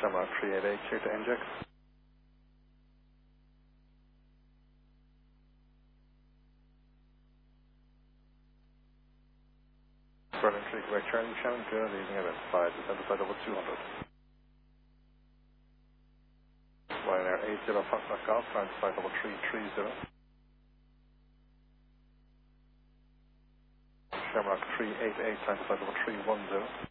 Shamrock 388, clear to inject. Berlin 3, Quebec Charlie, Shannon 2, leaving identified, descended by double 200. Ryanair 80 Foxtrot Golf, identified double 330. Shamrock 388, identified double 310.